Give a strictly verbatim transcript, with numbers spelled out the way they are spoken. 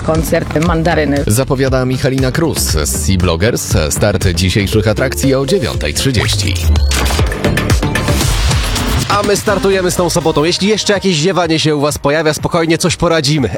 koncert Mandaryny. Zapowiada Michalina Cruz z Sea Bloggers. Start dzisiejszych atrakcji o dziewiąta trzydzieści. A my startujemy z tą sobotą. Jeśli jeszcze jakieś ziewanie się u Was pojawia, spokojnie coś poradzimy.